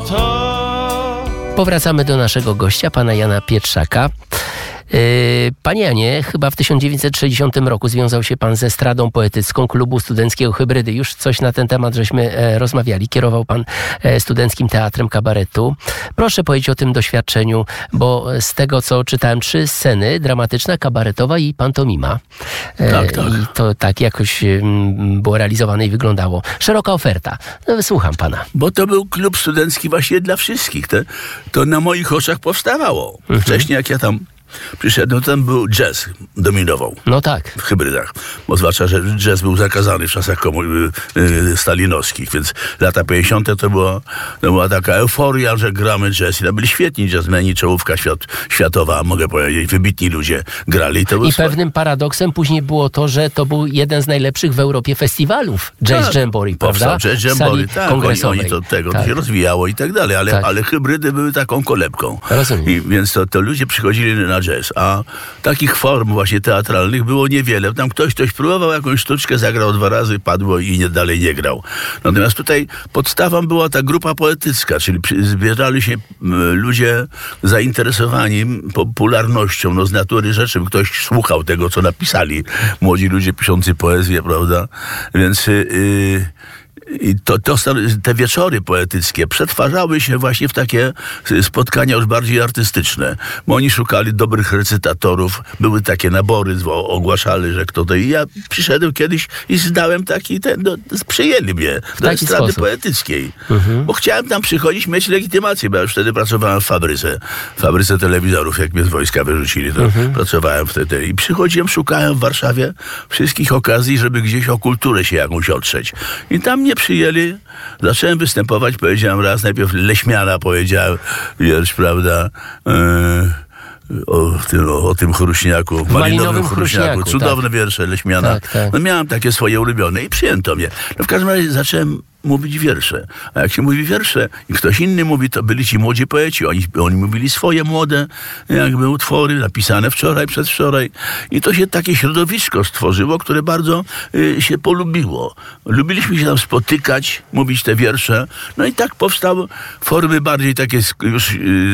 Powracamy do naszego gościa, pana Jana Pietrzaka. Panie Janie, chyba w 1960 roku związał się pan ze Estradą Poetycką Klubu Studenckiego Hybrydy. Już coś na ten temat żeśmy rozmawiali. Kierował pan Studenckim Teatrem Kabaretu. Proszę powiedzieć o tym doświadczeniu, bo z tego, co czytałem, 3 sceny: dramatyczna, kabaretowa i pantomima. Tak. I to tak jakoś było realizowane i wyglądało. Szeroka oferta. No, słucham pana. Bo to był klub studencki właśnie dla wszystkich. To na moich oczach powstawało. Wcześniej jak ja tam przyszedłem, tam był jazz dominował. No tak. W hybrydach. Bo zwłaszcza, że jazz był zakazany w czasach stalinowskich, więc lata 50. to była taka euforia, że gramy jazz. I to byli świetni jazzmeni, czołówka światowa, mogę powiedzieć, wybitni ludzie grali. I pewnym paradoksem później było to, że to był jeden z najlepszych w Europie festiwalów Jazz Jamboree, prawda? Jazz Jamboree, tak. Oni to się rozwijało i tak dalej, ale hybrydy były taką kolebką. Rozumiem. I więc to ludzie przychodzili na jazz, a takich form właśnie teatralnych było niewiele. Tam ktoś próbował jakąś sztuczkę, zagrał 2 razy, padło i dalej nie grał. Natomiast tutaj podstawą była ta grupa poetycka, czyli zbierali się ludzie zainteresowani popularnością, z natury rzeczy. Ktoś słuchał tego, co napisali młodzi ludzie piszący poezję, prawda? Więc i te wieczory poetyckie przetwarzały się właśnie w takie spotkania już bardziej artystyczne, bo oni szukali dobrych recytatorów, były takie nabory, ogłaszali, że kto to. I ja przyszedłem kiedyś i zdałem przyjęli mnie do estrady poetyckiej, bo chciałem tam przychodzić, mieć legitymację, bo ja już wtedy pracowałem w fabryce telewizorów, jak mnie z wojska wyrzucili, to pracowałem wtedy i przychodziłem, szukałem w Warszawie wszystkich okazji, żeby gdzieś o kulturę się jakąś otrzeć. I tam mnie przyjęli, zacząłem występować, powiedziałem raz, najpierw Leśmiana powiedziałem, wiersz, prawda, o tym chruśniaku, malinowym chruśniaku. Cudowne wiersze Leśmiana. Tak. No miałem takie swoje ulubione i przyjęto mnie. No w każdym razie zacząłem mówić wiersze. A jak się mówi wiersze i ktoś inny mówi, to byli ci młodzi poeci. Oni mówili swoje młode jakby utwory, napisane wczoraj, przedwczoraj. I to się takie środowisko stworzyło, które bardzo się polubiło. Lubiliśmy się tam spotykać, mówić te wiersze. No i tak powstały formy bardziej takie już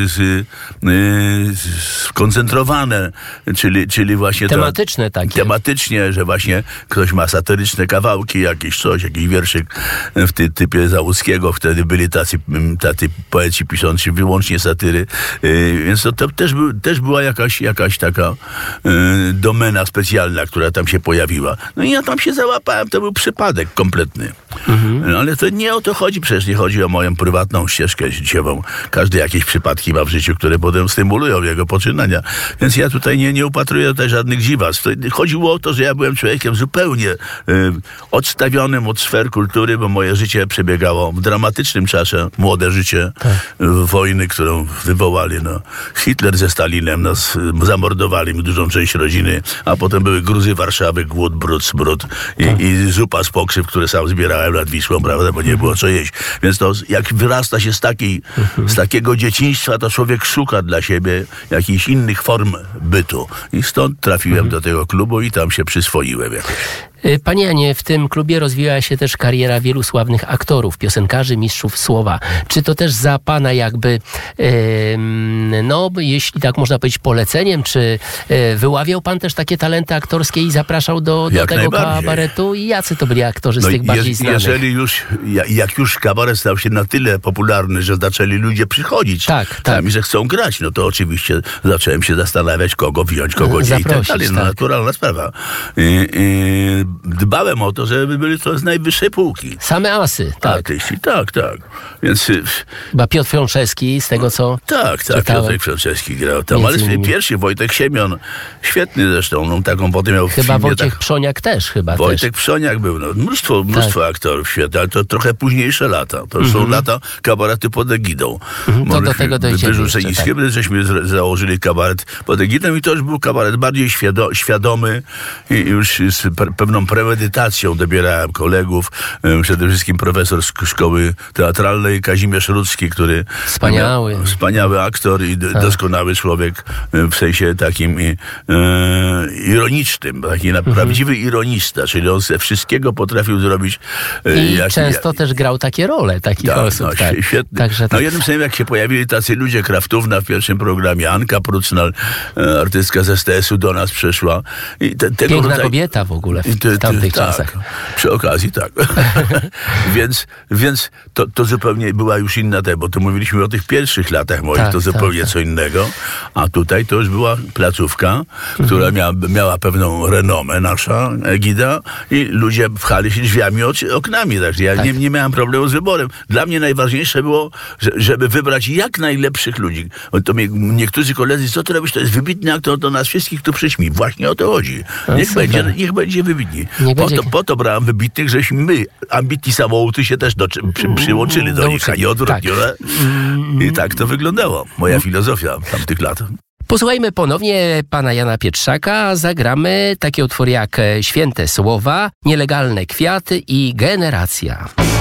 skoncentrowane, czyli właśnie tematyczne takie. Tematycznie, że właśnie ktoś ma satyryczne kawałki, jakiś wierszyk w typie Załuckiego. Wtedy byli tacy poeci piszący wyłącznie satyry. Więc to też była jakaś taka domena specjalna, która tam się pojawiła. No i ja tam się załapałem. To był przypadek kompletny. No, ale to nie o to chodzi. Przecież nie chodzi o moją prywatną ścieżkę życiową. Każdy jakieś przypadki ma w życiu, które potem stymulują jego poczynania. Więc ja tutaj nie upatruję tutaj żadnych dziwactw. Chodziło o to, że ja byłem człowiekiem zupełnie odstawionym od sfer kultury, bo moje życie przebiegało w dramatycznym czasie. Młode życie wojny, którą wywołali. Hitler ze Stalinem nas zamordowali, dużą część rodziny, a potem były gruzy Warszawy, głód, brud, smród i zupa z pokrzyw, które sam zbierałem nad Wisłą, prawda, bo nie było co jeść. Więc to jak wyrasta się z takiego dzieciństwa, to człowiek szuka dla siebie jakichś innych form bytu. I stąd trafiłem do tego klubu i tam się przyswoiłem jakoś. Panie Janie, w tym klubie rozwijała się też kariera wielu sławnych aktorów, piosenkarzy, mistrzów słowa. Czy to też za pana jakby, jeśli tak można powiedzieć, poleceniem, czy wyławiał pan też takie talenty aktorskie i zapraszał do tego kabaretu? I jacy to byli aktorzy z tych bardziej znanych? Jak już kabaret stał się na tyle popularny, że zaczęli ludzie przychodzić sami, że chcą grać, no to oczywiście zacząłem się zastanawiać, kogo wziąć, kogo nie i tak dalej. Naturalna sprawa. Dbałem o to, żeby byli to z najwyższej półki. Same asy, tak. Artyści, tak. Więc... Chyba Piotr Frączewski, z tego co Piotr Frączewski grał tam, ale pierwszy Wojtek Siemion, świetny zresztą, taką potem miał chyba Wojciech Przoniak też Wojtek Przoniak był, mnóstwo aktorów świetnych, ale to trochę późniejsze lata. To są lata kabaretu pod egidą. To do tego dojdziemy i z Hybryd żeśmy założyli kabaret pod egidą i to już był kabaret bardziej świadomy i już z pewną taką premedytacją dobierałem kolegów, przede wszystkim profesor z szkoły teatralnej Kazimierz Rudzki, który... Wspaniały aktor i doskonały człowiek w sensie takim ironicznym, taki prawdziwy ironista, czyli on ze wszystkiego potrafił zrobić... I często też grał takie role takich osób. Świetnie. Także tak. Jednym słowem, jak się pojawili tacy ludzie, Kraftówna w pierwszym programie, Anka Prucnal, artystka z STS-u do nas przeszła. I piękna kobieta w ogóle w tamtych czasach. Przy okazji tak. więc to zupełnie była już inna bo to mówiliśmy o tych pierwszych latach moich, to zupełnie co innego. A tutaj to już była placówka, która miała pewną renomę, nasza Egida, i ludzie pchali się drzwiami, oknami. Także ja nie miałem problemu z wyborem. Dla mnie najważniejsze było, żeby wybrać jak najlepszych ludzi. To niektórzy koledzy, co ty robisz, to jest wybitny aktor, to nas wszystkich tu przyćmi. Właśnie o to chodzi. Niech będzie wybitni. Po to brałem wybitnych, żeśmy my, ambitni samouty, się też przyłączyli do nich, a nie odwrotnie. I tak to wyglądało. Moja filozofia tamtych lat. Posłuchajmy ponownie pana Jana Pietrzaka. Zagramy takie utwory jak Święte Słowa, Nielegalne Kwiaty i Generacja.